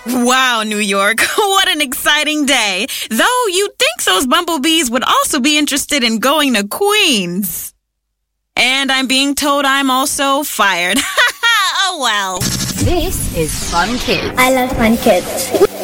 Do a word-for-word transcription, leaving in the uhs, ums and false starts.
Wow, New York, what an exciting day. Though you'd think those bumblebees would also be interested in going to Queens. And I'm being told I'm also fired. Oh well. This is Fun Kids. I love Fun Kids.